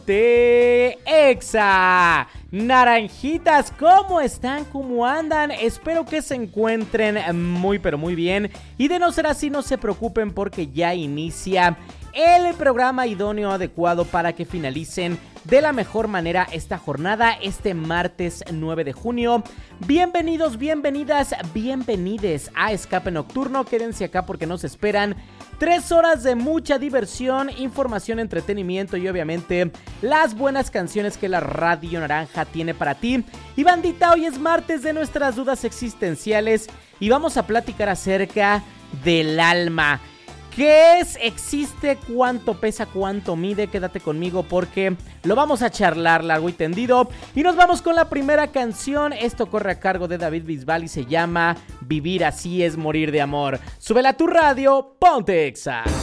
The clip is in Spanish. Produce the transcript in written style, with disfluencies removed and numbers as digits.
Ponte Exa. Naranjitas, ¿cómo están? ¿Cómo andan? Espero que se encuentren muy pero muy bien. Y de no ser así, no se preocupen porque ya inicia el programa idóneo adecuado para que finalicen de la mejor manera esta jornada, este martes 9 de junio. Bienvenidos, bienvenidas, bienvenides a Escape Nocturno. Quédense acá porque nos esperan 3 horas de mucha diversión, información, entretenimiento y obviamente las buenas canciones que la Radio Naranja tiene para ti. Y bandita, hoy es martes de nuestras dudas existenciales y vamos a platicar acerca del alma. ¿Qué es? ¿Existe? ¿Cuánto pesa? ¿Cuánto mide? Quédate conmigo porque lo vamos a charlar largo y tendido. Y nos vamos con la primera canción. Esto corre a cargo de David Bisbal y se llama Vivir así es morir de amor. Súbela a tu radio, ponte Exa.